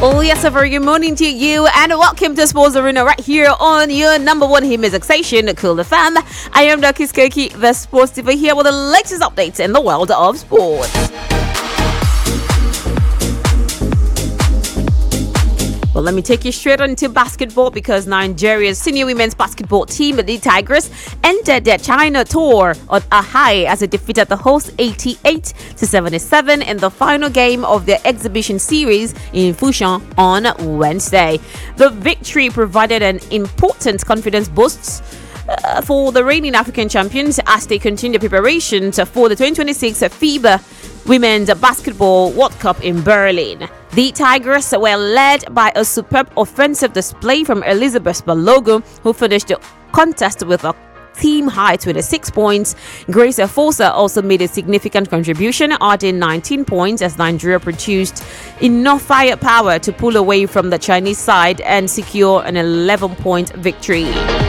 Oh yes, a very good morning to you and welcome to Sports Arena right here on your number one hit music station, Cool FM. I am Dr. Skoki, the sports diva, here with the latest updates in the world of sports. Well, let me take you straight on to basketball because Nigeria's senior women's basketball team, the Tigers, ended their China tour on a high as it defeated the hosts 88-77 in the final game of their exhibition series in Fushan on Wednesday. The victory provided an important confidence boost for the reigning African champions as they continue preparations for the 2026 FIBA Women's Basketball World Cup in Berlin. The Tigers were led by a superb offensive display from Elizabeth Balogun, who finished the contest with a team-high 26 points. Grace Fosa also made a significant contribution, adding 19 points as Nigeria produced enough firepower to pull away from the Chinese side and secure an 11-point victory.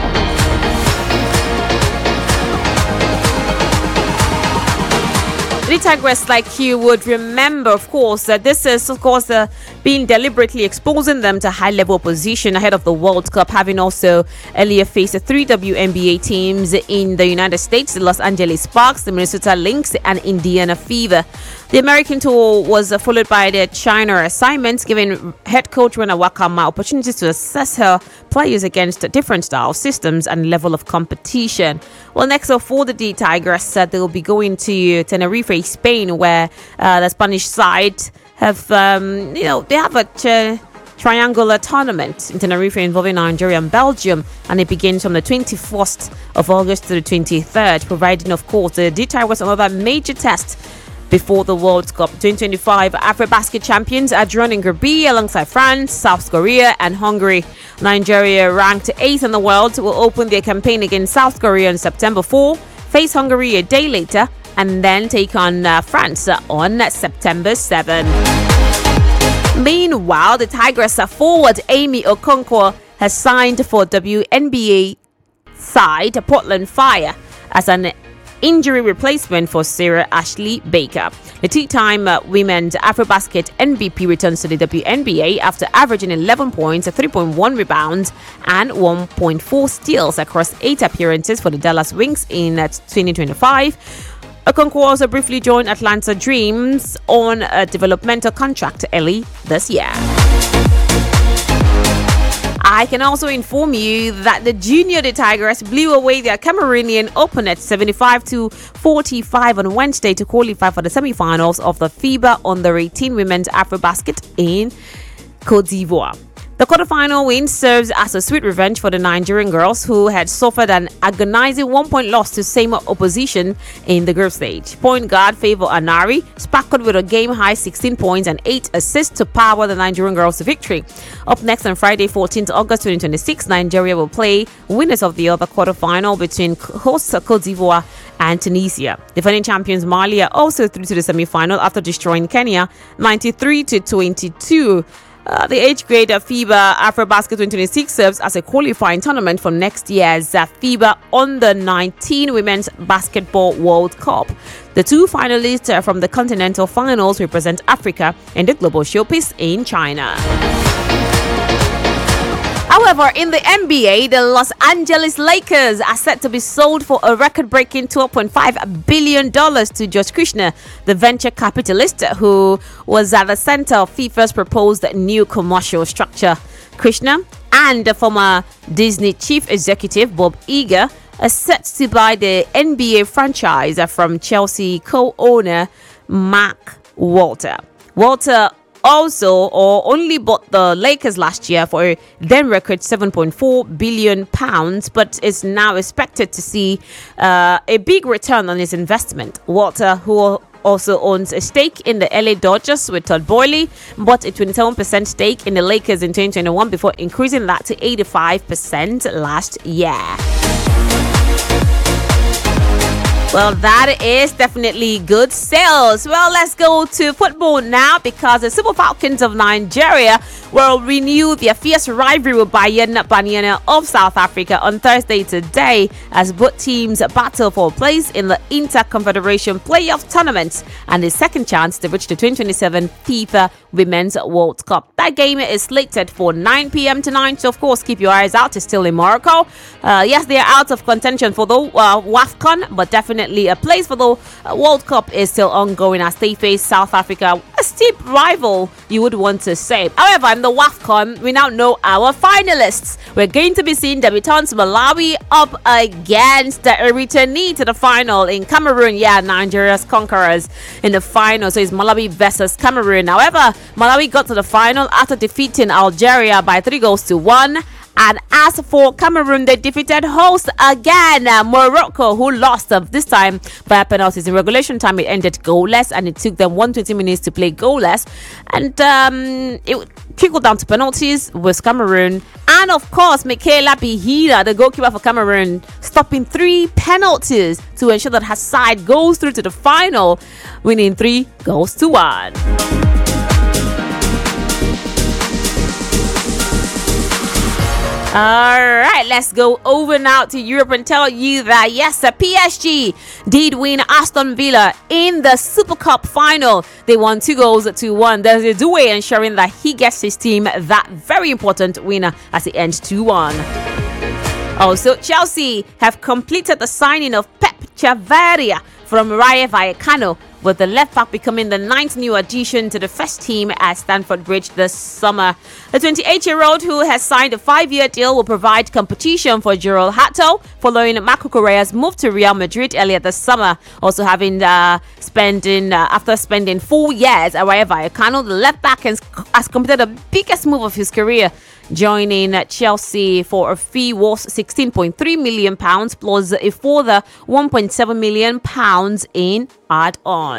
The Tigers, like you would remember, of course, that this is, of course, being deliberately exposing them to high-level opposition ahead of the World Cup, having also earlier faced three WNBA teams in the United States, the Los Angeles Sparks, the Minnesota Lynx, and Indiana Fever. The American tour was followed by the China assignments, giving head coach Rena Wakama opportunities to assess her players against different style systems and level of competition. Well, next up for the D Tigers, they'll be going to Tenerife, Spain, where the Spanish side have, they have a triangular tournament in Tenerife involving Nigeria and Belgium, and it begins from the 21st of August to the 23rd, providing, of course, the D Tigers another major test before the World Cup 2025. AfroBasket champions are drawn in Group B alongside France, South Korea, and Hungary. Nigeria, ranked 8th in the world, will open their campaign against South Korea on September 4, face Hungary a day later, and then take on France on September 7. Meanwhile, the Tigers forward Amy Okonkwo has signed for WNBA side Portland Fire as an injury replacement for Sarah Ashley Baker. The two-time women's AfroBasket MVP returns to the WNBA after averaging 11 points, 3.1 rebounds, and 1.4 steals across 8 appearances for the Dallas Wings in 2025. Okonkwo also briefly joined Atlanta Dreams on a developmental contract early this year. I can also inform you that the Junior the Tigers blew away their Cameroonian opponent 75-45 on Wednesday to qualify for the semi-finals of the FIBA Under-18 Women's AfroBasket in Côte d'Ivoire. The quarterfinal win serves as a sweet revenge for the Nigerian girls, who had suffered an agonizing 1-point loss to same opposition in the group stage. Point guard Favour Anari sparkled with a game-high 16 points and 8 assists to power the Nigerian girls to victory. Up next on Friday, 14th August 2026, Nigeria will play winners of the other quarterfinal between hosts Côte d'Ivoire and Tunisia. Defending champions Mali are also through to the semi-final after destroying Kenya 93-22. The age grade of FIBA AfroBasket 2026 serves as a qualifying tournament for next year's FIBA Under-19 Women's Basketball World Cup. The two finalists from the continental finals represent Africa in the global showpiece in China. However, in the NBA, the Los Angeles Lakers are set to be sold for a record-breaking $12.5 billion to George Kushner, the venture capitalist who was at the center of FIFA's proposed new commercial structure. Kushner and the former Disney chief executive Bob Iger are set to buy the NBA franchise from Chelsea co-owner Mark Walter. Walter also only bought the Lakers last year for a then record £7.4 billion, but is now expected to see a big return on his investment. Walter, who also owns a stake in the LA Dodgers with Todd Boehly, bought a 27% stake in the Lakers in 2021 before increasing that to 85% last year. Well, that is definitely good sales. Well, let's go to football now because the Super Falcons of Nigeria will renew their fierce rivalry with Bayern Banyana of South Africa on Thursday today as both teams battle for a place in the Inter-Confederation Playoff Tournament and a second chance to reach the 2027 FIFA Women's World Cup. That game is slated for 9 p.m. tonight, so of course keep your eyes out. It's still in Morocco. Yes, they are out of contention for the WAFCON, but definitely a place for the World Cup is still ongoing as they face South Africa, a steep rival you would want to say. However, in the WAFCON, we now know our finalists. We're going to be seeing debutants Malawi up against a returnee to the final in Cameroon. Yeah, Nigeria's conquerors in the final. So it's Malawi versus Cameroon. However, Malawi got to the final after defeating Algeria by 3-1. And as for Cameroon, they defeated host again, Morocco, who lost this time by penalties. In regulation time, it ended goalless, and it took them 120 minutes to play goalless. And it trickled down to penalties with Cameroon. And of course, Michaela Bihira, the goalkeeper for Cameroon, stopping 3 penalties to ensure that her side goes through to the final, winning 3-1. All right, let's go over now to Europe and tell you that, yes, the PSG did win Aston Villa in the Super Cup final. They won 2-1. There's a Doué ensuring that he gets his team that very important winner as it ends 2-1. Also, Chelsea have completed the signing of Pep Chavarria from Rayo Vallecano, with the left back becoming the 9th new addition to the first team at Stamford Bridge this summer. The 28-year-old, who has signed a 5-year deal, will provide competition for Joel Hato following Marco Correa's move to Real Madrid earlier this summer. Also having after spending 4 years at Rayo Vallecano, the left back has completed the biggest move of his career, joining Chelsea for a fee worth £16.3 million plus a further £1.7 million in add-on.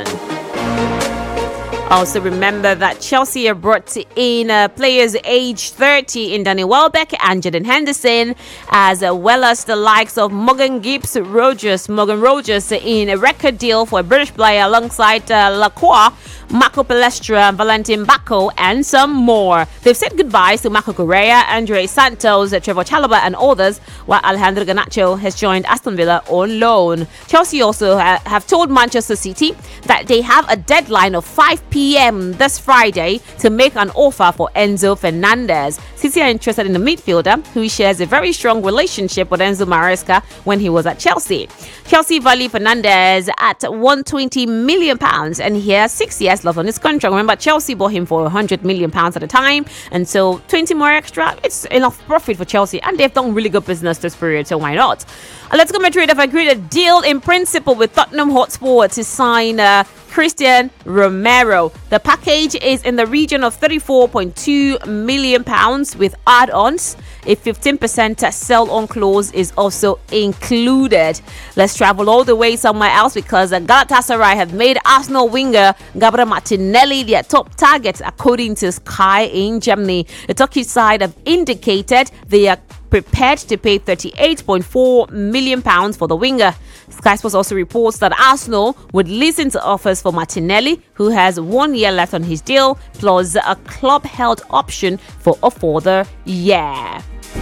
Also remember that Chelsea have brought in players aged 30 in Danny Welbeck and Jordan Henderson, as well as the likes of Morgan Rogers in a record deal for a British player alongside Lacroix, Marco Palestra, Valentin Bacco, and some more. They've said goodbyes to Marco Correa, Andre Santos, Trevor Chalobah, and others, while Alejandro Garnacho has joined Aston Villa on loan. Chelsea also have told Manchester City that they have a deadline of 5 p.m. this Friday to make an offer for Enzo Fernandez. City are interested in the midfielder, who shares a very strong relationship with Enzo Maresca when he was at Chelsea. Chelsea value Fernandez at £120 million, and he has 6 years left on his contract. Remember, Chelsea bought him for £100 million at the time, and so 20 more extra, it's enough profit for Chelsea, and they've done really good business this period, so why not? Atletico Madrid have agreed a deal in principle with Tottenham Hotspur to sign Christian Romero. The package is in the region of £34.2 million with add-ons. A 15% sell-on clause is also included. Let's travel all the way somewhere else because Galatasaray have made Arsenal winger Gabriel Martinelli their top target, according to Sky in Germany. The Turkish side have indicated they are prepared to pay £38.4 million for the winger. Sky Sports also reports that Arsenal would listen to offers for Martinelli, who has 1 year left on his deal, plus a club-held option for a further year.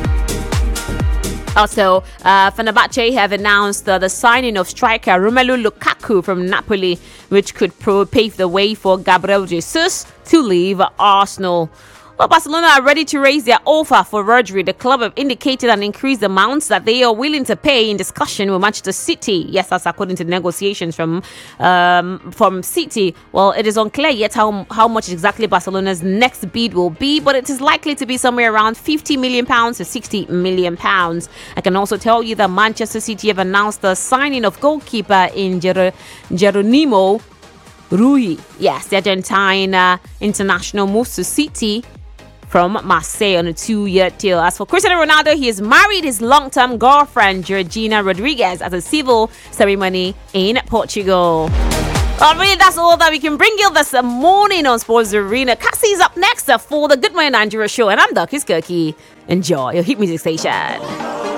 Also, Fenerbahce have announced the signing of striker Romelu Lukaku from Napoli, which could pave the way for Gabriel Jesus to leave Arsenal. Well, Barcelona are ready to raise their offer for Rodri. The club have indicated an increased amounts that they are willing to pay in discussion with Manchester City. Yes, that's according to the negotiations from City. Well, it is unclear yet how much exactly Barcelona's next bid will be, but it is likely to be somewhere around £50 million to £60 million. I can also tell you that Manchester City have announced the signing of goalkeeper in Geronimo Rui. Yes, the Argentine international moves to City from Marseille on a 2-year deal. As for Cristiano Ronaldo, he has married his long-term girlfriend Georgina Rodriguez at a civil ceremony in Portugal. Well, really, that's all that we can bring you this morning on Sports Arena. Cassie's up next for the Good Morning Nigeria show, and I'm Dorcas Kirky. Enjoy your hit music station.